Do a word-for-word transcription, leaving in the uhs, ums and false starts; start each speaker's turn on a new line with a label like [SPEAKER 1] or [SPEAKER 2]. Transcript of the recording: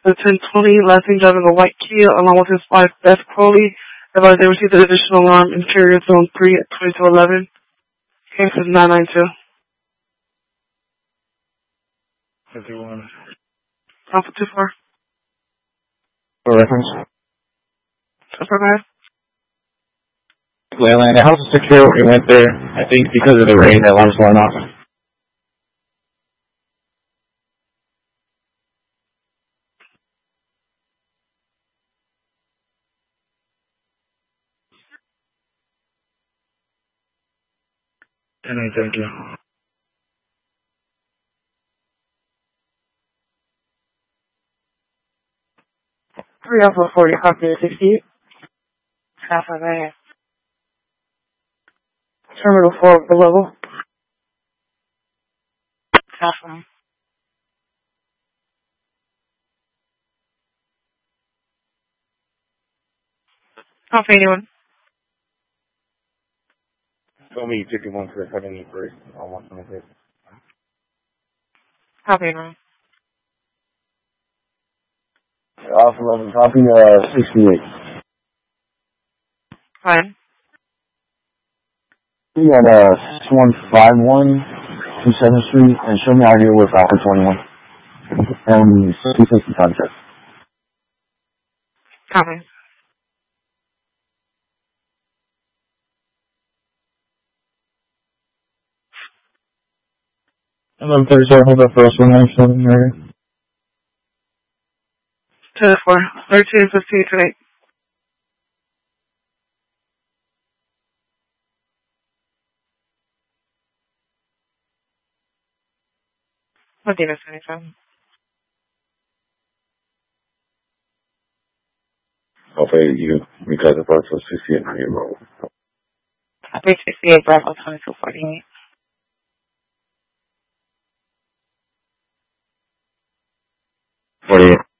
[SPEAKER 1] The ten twenty, last seen driving a white Kia along with his wife Beth Crowley. Advised they received an additional alarm in Carrier Zone three at twenty-two eleven. Case is nine nine two.
[SPEAKER 2] fifty-one.
[SPEAKER 1] Alpha two four.
[SPEAKER 2] For reference?
[SPEAKER 1] Supervisor?
[SPEAKER 2] Leyland, the house is secure. We went there. I think because of the rain, the alarm's going off. And I thank you.
[SPEAKER 1] three Alpha forty, copy sixty-eight. Half of a Terminal four below. Half of a Half anyone.
[SPEAKER 2] Tell me fifty-one for having me first. I want some of this.
[SPEAKER 1] Half anyone.
[SPEAKER 2] Alpha eleven, copy uh, sixty-eight.
[SPEAKER 1] Fine.
[SPEAKER 2] We got uh, six one five one two seventh Street, and show me out here with Alpha twenty-one. And two sixty contract.
[SPEAKER 1] Copy.
[SPEAKER 2] eleven thirty-seven, hold up for us one nine seven area.
[SPEAKER 1] two four. thirteen fifteen tonight. What data seventy-seven?
[SPEAKER 2] Okay, you, because of us, was sixty-eight on your road.
[SPEAKER 1] Copy sixty-eight, Bravo twenty-two forty-eight.
[SPEAKER 2] forty-eight.